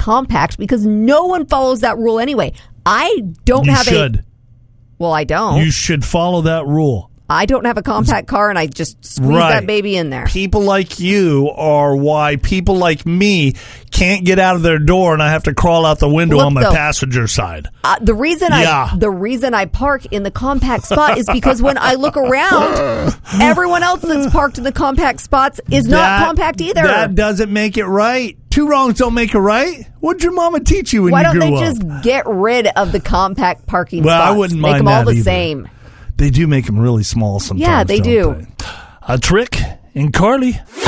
compact because no one follows that rule anyway. I don't have should. Well, I don't. You should follow that rule. I don't have a compact car, and I just squeeze that baby in there. People like you are why people like me can't get out of their door, and I have to crawl out the window on my passenger side. The reason I park in the compact spot is because when I look around, everyone else that's parked in the compact spots is not compact either. That doesn't make it right. Two wrongs don't make a right. What'd your mama teach you when Why you grew up? don't they just get rid of the compact parking spots? I wouldn't mind Make them that all the either. same. They do make them really small sometimes. Yeah, they do. A Trick and Carly.